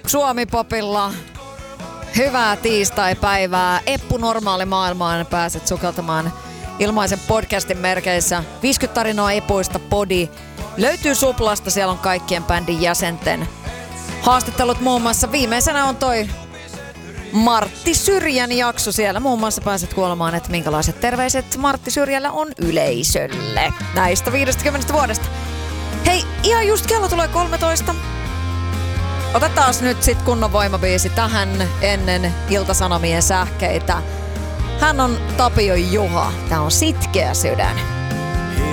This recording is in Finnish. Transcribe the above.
Suomi-popilla. Hyvää tiistai-päivää. Eppu normaali maailmaan pääset sukeltamaan ilmaisen podcastin merkeissä. 50 tarinaa epuista podi. Löytyy Suplasta, siellä on kaikkien bändin jäsenten haastattelut muun muassa. Viimeisenä on toi Martti Syrjän jakso. Siellä muun muassa pääset kuulemaan, että minkälaiset terveiset Martti Syrjällä on yleisölle näistä 50 vuodesta. Hei, ihan just kello tulee 13. Otetaan nyt sit kunnon voimabiisi tähän ennen Ilta-Sanomien sähkeitä. Hän on Tapio Juha. Tää on Sitkeä sydän.